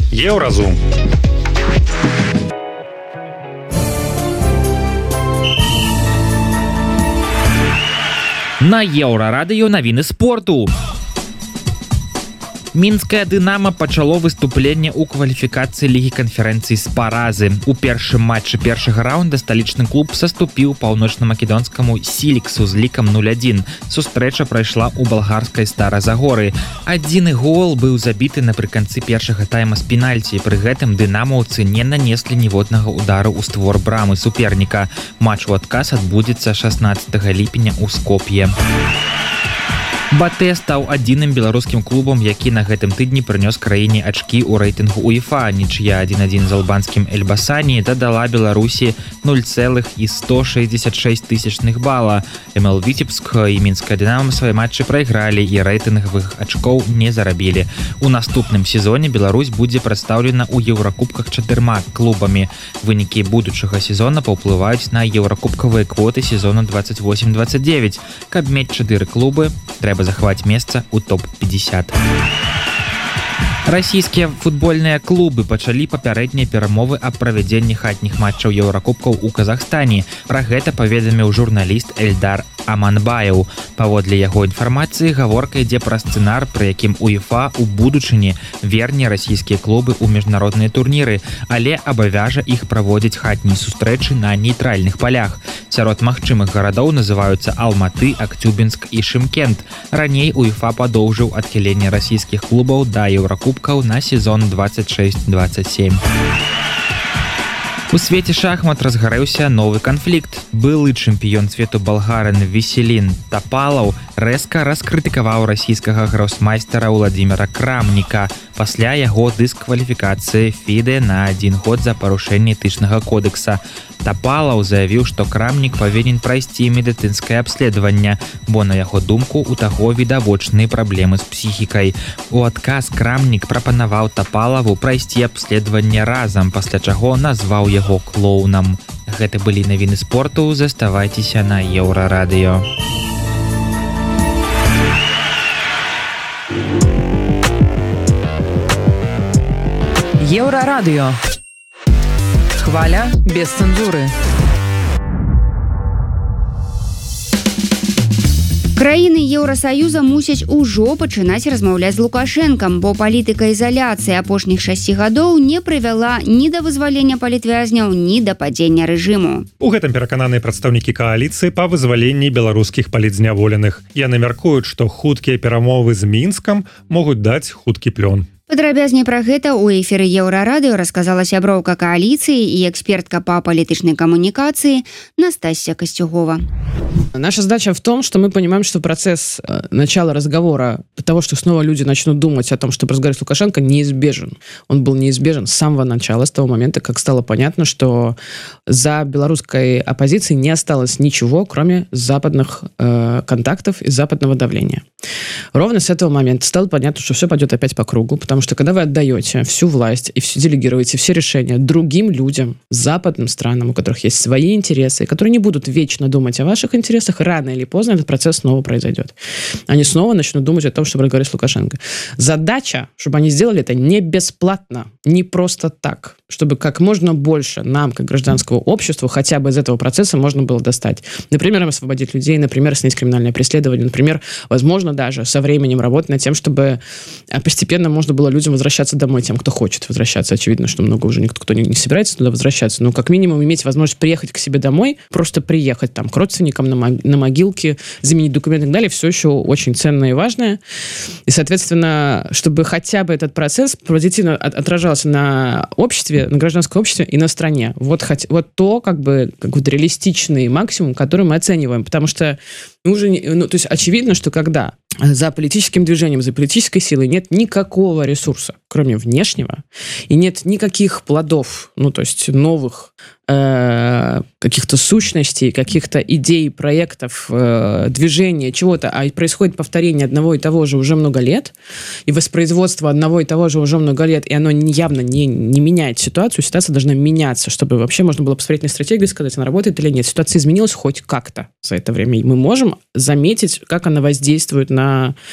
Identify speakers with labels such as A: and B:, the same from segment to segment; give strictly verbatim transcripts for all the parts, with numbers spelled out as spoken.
A: Еўразум.
B: На Еўрарадыё навіны спорту. Мінскае «Дынамо» пачало выступленне ў кваліфікацыі Лігі канферэнцыі з паразы. У першым матчы першага раунда сталічны клуб саступіў паўночна-македонскаму «Сіліксу» з лікам нуль адзін. Сустрэча прайшла ў балгарскай Стара-Загоры. Адзіны гол быў забіты напрыканцы першага тайма з пенальці. Пры гэтым дынамаўцы не нанеслі ніводнага удару ў створ брамы суперніка. Матч у адказ адбудзецца шаснаццатага ліпеня ў Скоп'е. Батэ стаў адзіным беларускім клубам, які на гэтым тыдні прынёс краіне ачкі ў рэйтынгу УЕФА. Нічыя адзін адзін з албанскім Эльбасані дадала Беларусі нуль цэлых сто шэсцьдзесят шэсць тысячных бала. МЛ Віцебск і Мінскае «Дынамо» свае матчы прайгралі і рэйтынгавых ачкоў не зарабілі. У наступным сезоне Беларусь будзе прадстаўлена ў еўракубках чатырма клубамі. Вынікі будучага сезона паўплываюць на еўракубкавыя квоты сезону двадцать восемь двадцать девять. Каб мець чатыры клубы, трэба захваць месца ў топ пятьдесят. Расійскія футбольныя клубы пачалі папярэднія перамовы аб правядзенні хатніх матчаў еўракубкаў у Казахстане. Пра гэта паведаміў журналіст Эльдар Аманбаев. Паводле яго інфармацыі, гаворка ідзе пра сцэнар, пры якім УЕФА ў будучыні верне расійскія клубы ў міжнародныя турніры, але абавяжа іх праводзіць хатнія сустрэчы на нейтральных палях. Сярод магчымых гарадоў называюцца Алматы, Актюбінск і Шымкент. Раней УЕФА падоўжыў адхіленне расійскіх клубаў да еўракубкаў на сезон двадцать шесть двадцать семь. У свеце шахмат разгарэўся новы канфлікт. Былы чэмпіён свету балгарин Веселін Тапалаў рэзка раскрытыкаваў расійскага гроссмайстера Владимира Крамніка пасля яго дыскваліфікацыі ФІДЭ на адзін год за парушэнне этычнага кодекса. Тапалаў заявіў, што Крамнік павінен прайсці медыцынскае абследаванне, бо, на яго думку, у таго відавочныя праблемы з псіхікай. У адказ Крамнік прапанаваў Тапалаву прайсці абследаванне разам, пасля чаго назваў яго клоунам. Гэта былі навіны спорту, заставайцеся на Еўрарадыё.
C: Еўрарадыё. Хваля без цэнзуры.
D: Краіны Еўрасаюза мусяць ужо пачынаць размаўляць з Лукашэнкам, бо палітыка ізаляцыі апошніх шасці гадоў не прывяла ні да вызвалення палітвязняў, ні да падзення рэжыму.
A: У гэтым перакананыя прадстаўнікі кааліцыі па вызваленні беларускіх палітзняволеных. Яны мяркуюць, што хуткія перамовы з Мінскам могуць даць хуткі плён.
D: Падрабязней пра гэта ў эфіры Еўрарадыё расказала сяброўка кааліцыі і экспертка па палітычнай камунікацыі Настасья Костюгова.
E: Наша задача в том, что мы понимаем, что процесс начала разговора, того, что снова люди начнут думать о том, чтобы разговаривать с Лукашенко, неизбежен. Он был неизбежен с самого начала, с того момента, как стало понятно, что за белорусской оппозицией не осталось ничего, кроме западных э, контактов и западного давления. Ровно с этого момента стало понятно, что все пойдет опять по кругу, потому что когда вы отдаете всю власть и все делегируете все решения другим людям, западным странам, у которых есть свои интересы, которые не будут вечно думать о ваших интересах, рано или поздно этот процесс снова произойдет. Они снова начнут думать о том, чтобы разговаривать с Лукашенко. Задача, чтобы они сделали это не бесплатно, не просто так, чтобы как можно больше нам, как гражданскому обществу, хотя бы из этого процесса можно было достать. Например, освободить людей, например, снять криминальное преследование, например, возможно, даже со временем работать над тем, чтобы постепенно можно было людям возвращаться домой, тем, кто хочет возвращаться. Очевидно, что много уже никто кто не, не собирается туда возвращаться, но как минимум иметь возможность приехать к себе домой, просто приехать там к родственникам на, на могилке, заменить документы и так далее, все еще очень ценное и важное. И, соответственно, чтобы хотя бы этот процесс позитивно отражался на обществе, на гражданском обществе и на стране. Вот, хоть, вот то, как бы, как вот реалистичный максимум, который мы оцениваем. Потому что ну, уже, ну, то есть очевидно, что когда за политическим движением, за политической силой нет никакого ресурса, кроме внешнего, и нет никаких плодов, ну, то есть новых э, каких-то сущностей, каких-то идей, проектов, э, движения, чего-то, а происходит повторение одного и того же уже много лет, и воспроизводство одного и того же уже много лет, и оно явно не, не меняет ситуацию, ситуация должна меняться, чтобы вообще можно было посмотреть на стратегию и сказать, она работает или нет. Ситуация изменилась хоть как-то за это время, и мы можем заметить, как она воздействует на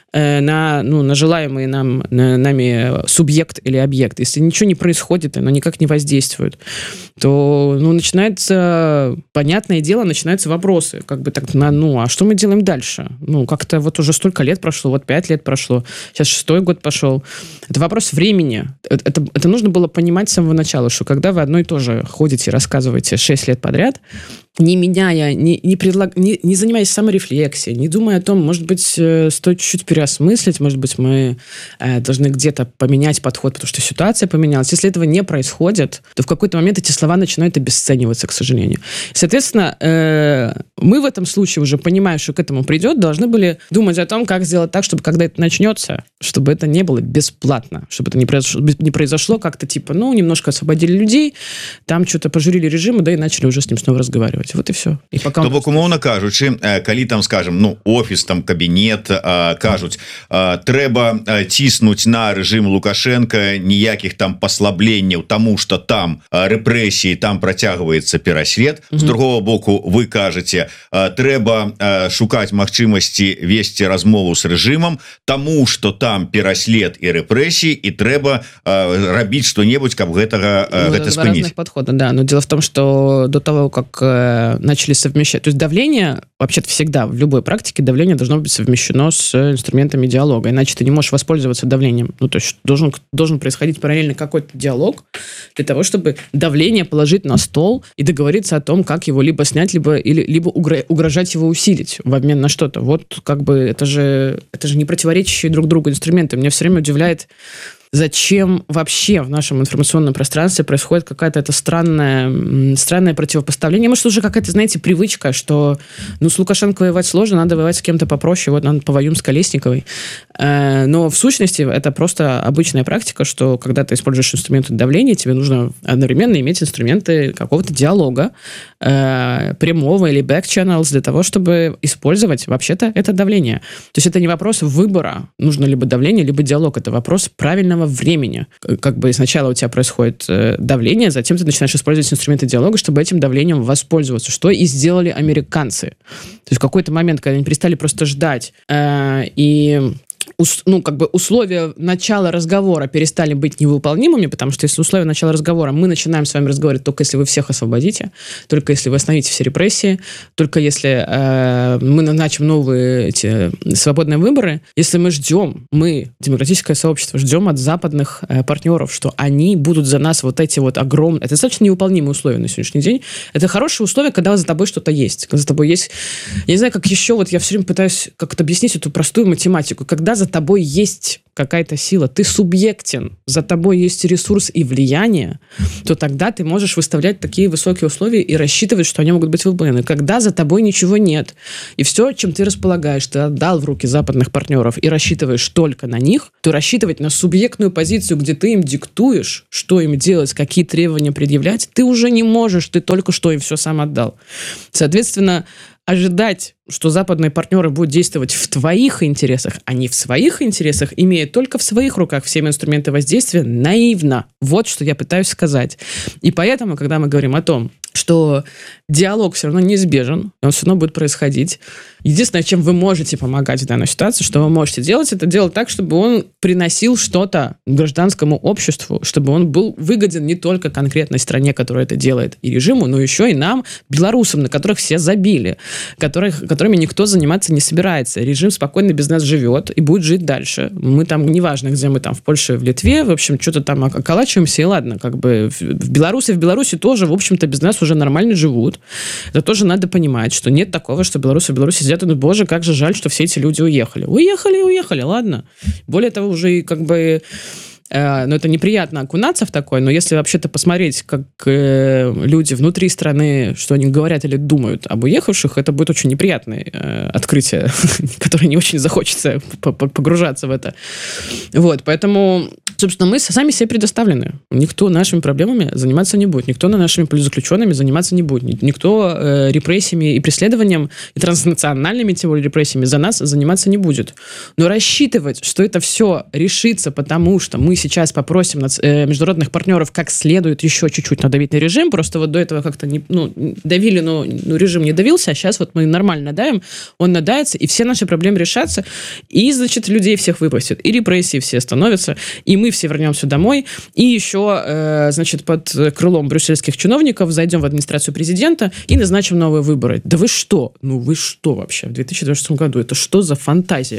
E: на, ну, на желаемый нам, на, нами субъект или объект. Если ничего не происходит, оно никак не воздействует, то, ну, начинается, понятное дело, начинаются вопросы. Как бы так, ну, а что мы делаем дальше? Ну, как-то вот уже столько лет прошло, вот пять лет прошло, сейчас шестой год пошел. Это вопрос времени. Это, это нужно было понимать с самого начала, что когда вы одно и то же ходите и рассказываете шесть лет подряд, не меняя, не, не, предлаг... не, не занимаясь саморефлексией, не думая о том, может быть, стоит чуть-чуть переосмыслить, может быть, мы э, должны где-то поменять подход, потому что ситуация поменялась. Если этого не происходит, то в какой-то момент эти слова начинают обесцениваться, к сожалению. Соответственно, э, мы в этом случае, уже понимая, что к этому придет, должны были думать о том, как сделать так, чтобы когда это начнется, чтобы это не было бесплатно, чтобы это не произошло, не произошло как-то типа, ну, немножко освободили людей, там что-то пожурили режиму, да и начали уже с ним снова разговаривать. Вот и все. І пока
F: то бок, умоўна кажучы, калі там, скажем, ну, офіс, там, кабінет кажуць, трэба ціснуць на рэжым Лукашенко, ніякіх там паслабленняў, таму што там рэпрэсіі, там працягваецца пераслед. З другого боку, вы кажаце, трэба шукаць магчымасці весці размову з рэжымам, таму што там пераслед і рэпрэсіі, і трэба рабіць што-небудзь, каб гэтага
E: ну,
F: гэта спыніць.
E: Подхода, да. Но дело в том, что до того, как начали совмещать. То есть давление, вообще-то всегда, в любой практике давление должно быть совмещено с инструментами диалога, иначе ты не можешь воспользоваться давлением. Ну, то есть должен, должен происходить параллельно какой-то диалог для того, чтобы давление положить на стол и договориться о том, как его либо снять, либо, или, либо угрожать его усилить в обмен на что-то. Вот как бы это же, это же не противоречащие друг другу инструменты. Меня все время удивляет, зачем вообще в нашем информационном пространстве происходит какая-то это странная, странное противопоставление. Может, уже какая-то, знаете, привычка, что ну, с Лукашенко воевать сложно, надо воевать с кем-то попроще, вот надо повоюем с Колесниковой. Но в сущности это просто обычная практика, что когда ты используешь инструменты давления, тебе нужно одновременно иметь инструменты какого-то диалога, прямого или back channels для того, чтобы использовать вообще-то это давление. То есть это не вопрос выбора, нужно либо давление, либо диалог, это вопрос правильного времени. Как бы сначала у тебя происходит давление, затем ты начинаешь использовать инструменты диалога, чтобы этим давлением воспользоваться, что и сделали американцы. То есть в какой-то момент, когда они перестали просто ждать э, и ну, как бы условия начала разговора перестали быть невыполнимыми, потому что если условия начала разговора, мы начинаем с вами разговаривать только если вы всех освободите, только если вы остановите все репрессии, только если э, мы назначим новые эти свободные выборы, если мы ждем, мы, демократическое сообщество, ждем от западных э, партнеров, что они будут за нас вот эти вот огромные... Это достаточно невыполнимые условия на сегодняшний день. Это хорошие условия, когда за тобой что-то есть. Когда за тобой есть... Я не знаю, как еще... Вот я все время пытаюсь как-то объяснить эту простую математику. Когда за тобой есть какая-то сила, ты субъектен, за тобой есть ресурс и влияние, то тогда ты можешь выставлять такие высокие условия и рассчитывать, что они могут быть выполнены. Когда за тобой ничего нет, и все, чем ты располагаешь, ты отдал в руки западных партнеров и рассчитываешь только на них, то рассчитывать на субъектную позицию, где ты им диктуешь, что им делать, какие требования предъявлять, ты уже не можешь, ты только что им все сам отдал. Соответственно, ожидать, что западные партнеры будут действовать в твоих интересах, а не в своих интересах, имея только в своих руках все инструменты воздействия, наивно. Вот что я пытаюсь сказать. И поэтому, когда мы говорим о том, что диалог все равно неизбежен, он все равно будет происходить. Единственное, чем вы можете помогать в данной ситуации, что вы можете делать, это делать так, чтобы он приносил что-то гражданскому обществу, чтобы он был выгоден не только конкретной стране, которая это делает, и режиму, но еще и нам, белорусам, на которых все забили, которых, которыми никто заниматься не собирается. Режим спокойно без нас живет и будет жить дальше. Мы там, неважно, где мы там, в Польше, в Литве, в общем, что-то там околачиваемся, и ладно, как бы в Беларуси, в Беларуси тоже, в общем-то, без нас уже нормально живут. Это тоже надо понимать, что нет такого, что белорусы в Беларуси сидят, и, ну, боже, как же жаль, что все эти люди уехали. Уехали и уехали, ладно. Более того, уже и как бы... Э, ну, это неприятно окунаться в такое, но если вообще-то посмотреть, как э, люди внутри страны, что они говорят или думают об уехавших, это будет очень неприятное э, открытие, которое не очень захочется погружаться в это. Вот, поэтому Собственно, мы сами себе предоставлены. Никто нашими проблемами заниматься не будет. Никто нашими политзаключенными заниматься не будет. Никто э, репрессиями и преследованием, и транснациональными, тем более, репрессиями за нас заниматься не будет. Но рассчитывать, что это все решится, потому что мы сейчас попросим э, международных партнеров как следует еще чуть-чуть надавить на режим, просто вот до этого как-то не, ну, давили, но ну, режим не давился, а сейчас вот мы нормально давим, он надается, и все наши проблемы решатся, и, значит, людей всех выпустят, и репрессии все остановятся, и мы все вернемся домой, и еще, э, значит, под крылом брюссельских чиновников зайдем в администрацию президента и назначим новые выборы. Да вы что? Ну вы что вообще в две тысячи двадцать шестом году? Это что за фантазия?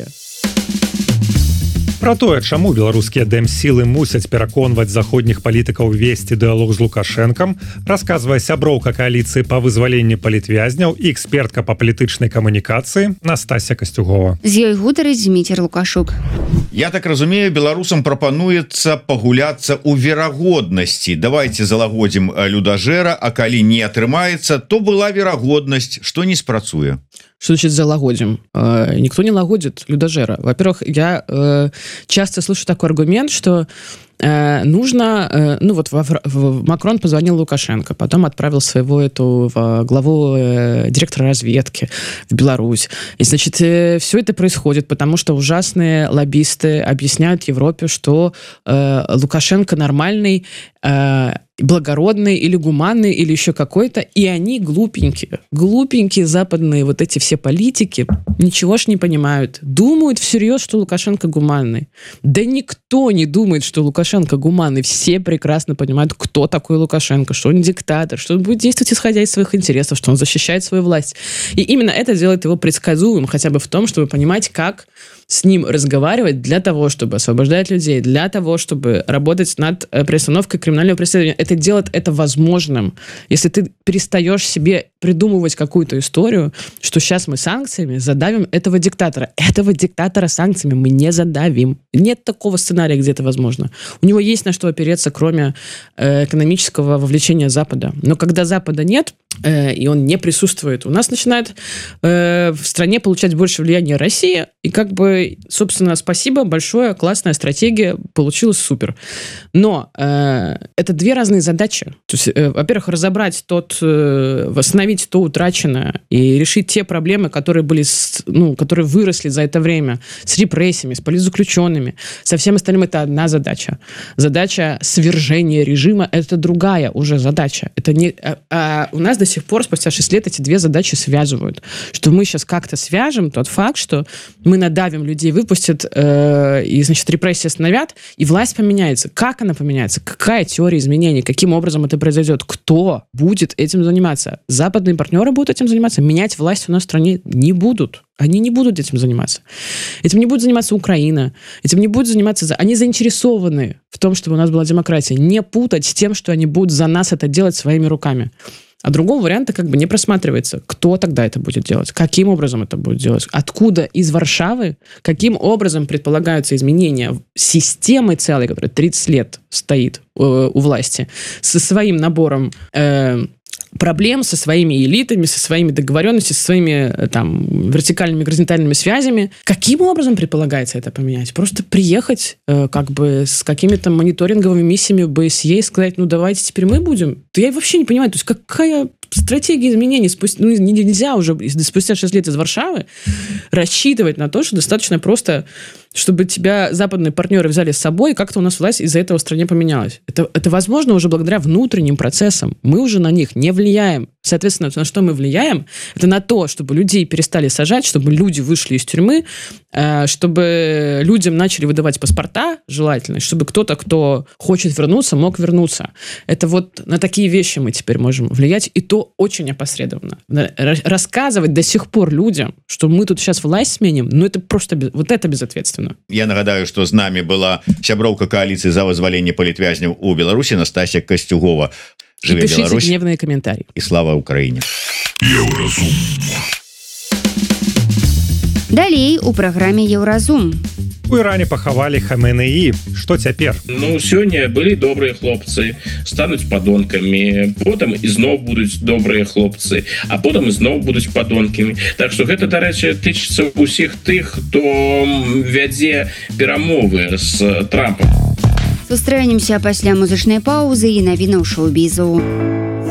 A: Про тое, чаму беларускія дэм-сілы мусяць пераконваць заходніх палітыкаў весці дыалог з Лукашэнкам, расказвае сяброўка кааліцыі па вызваленні палітвязняў і экспертка па палітычнай камунікацыі Настасья Касцюгова.
D: З ёй гутарыць Зміцер Лукашук.
F: Я так разумею, беларусам прапануецца пагуляцца ў верагоднасці. Давайте залагодзім людажэра, а калі не атрымаецца, то была верагоднасць, што не спрацуе.
E: Что значит залагодим? Э, никто не лагодит людожера. Во-первых, я э, часто слышу такой аргумент, что э, нужно... Э, ну вот в, в, Макрон позвонил Лукашенко, потом отправил своего эту в, главу э, директора разведки в Беларусь. И, значит, э, все это происходит, потому что ужасные лоббисты объясняют Европе, что э, Лукашенко нормальный, э, благородный или гуманный, или еще какой-то, и они глупенькие. Глупенькие западные вот эти все политики ничего ж не понимают. Думают всерьез, что Лукашенко гуманный. Да никто не думает, что Лукашенко гуманный. Все прекрасно понимают, кто такой Лукашенко, что он диктатор, что он будет действовать исходя из своих интересов, что он защищает свою власть. И именно это делает его предсказуемым, хотя бы в том, чтобы понимать, как с ним разговаривать для того, чтобы освобождать людей, для того, чтобы работать над приостановкой криминального преследования. Это делает это возможным. Если ты перестаешь себе придумывать какую-то историю, что сейчас мы санкциями задавим этого диктатора. Этого диктатора санкциями мы не задавим. Нет такого сценария, где это возможно. У него есть на что опереться, кроме э, экономического вовлечения Запада. Но когда Запада нет, э, и он не присутствует, у нас начинает э, в стране получать больше влияния Россия, и как бы, собственно, спасибо большое, классная стратегия, получилось супер. Но э, это две разные задачи. То есть, э, во-первых, разобрать тот, э, восстановить то утраченное и решить те проблемы, которые были, с, ну, которые выросли за это время с репрессиями, с политзаключенными, со всем остальным, это одна задача. Задача свержения режима — это другая уже задача. Это не, а, а у нас до сих пор, спустя шесть лет, эти две задачи связывают. Что мы сейчас как-то свяжем тот факт, что мы надавим людей, выпустят, э, и, значит, репрессии остановят, и власть поменяется. Как она поменяется? Какая теория изменений? Каким образом это произойдет? Кто будет этим заниматься? Западные партнеры будут этим заниматься? Менять власть у нас в стране не будут. Они не будут этим заниматься. Этим не будет заниматься Украина. Этим не будет заниматься... Они заинтересованы в том, чтобы у нас была демократия. Не путать с тем, что они будут за нас это делать своими руками. А другого варианта как бы не просматривается. Кто тогда это будет делать? Каким образом это будет делать? Откуда из Варшавы? Каким образом предполагаются изменения системы целой, которая тридцать лет стоит э, у власти, со своим набором... Э, проблем, со своими элитами, со своими договоренностями, со своими там вертикальными горизонтальными связями. Каким образом предполагается это поменять? Просто приехать э, как бы с какими-то мониторинговыми миссиями БСЕ и сказать, ну давайте теперь мы будем? Да я вообще не понимаю, то есть какая стратегия изменений? Спустя, ну, нельзя уже спустя шесть лет из Варшавы рассчитывать на то, что достаточно просто, чтобы тебя западные партнеры взяли с собой, и как-то у нас власть из-за этого в стране поменялась. Это, это возможно уже благодаря внутренним процессам. Мы уже на них не влияем. Соответственно, на что мы влияем? Это на то, чтобы людей перестали сажать, чтобы люди вышли из тюрьмы, чтобы людям начали выдавать паспорта желательно, чтобы кто-то, кто хочет вернуться, мог вернуться. Это вот на такие вещи мы теперь можем влиять, и то очень опосредованно. Рассказывать до сих пор людям, что мы тут сейчас власть сменим, ну это просто, вот это безответственно.
F: Я нагадаю, что з нами была сяброўка коалиции за вызваленне палітвязняў у Беларуси Настасья Костюгова.
E: Живе Пишите Беларусь. Гневные комментарии.
F: И слава Украине.
D: Далей у праграме Еўразум.
A: У Іране пахавалі Хаменеі. Што цяпер?
G: Ну, сёння былі добрыя хлопцы, стануць падонкамі, потым ізноў будуць добрыя хлопцы, а потым ізноў будуць падонкамі. Так што гэта, дарэчы, тычыцца ўсіх тых, хто вядзе перамовы з Трампам.
D: Сустрэнемся пасля музычнай паўзы і навінаў шоу-бізу.